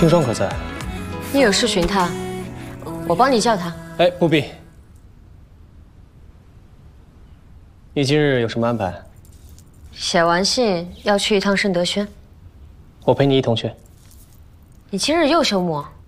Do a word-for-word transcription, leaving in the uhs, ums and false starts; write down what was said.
清霜可在？ 你有事寻他，我帮你叫他。 哎，不必。你今日有什么安排？ 写完信要去一趟盛德轩。 我陪你一同去。 你今日又休沐？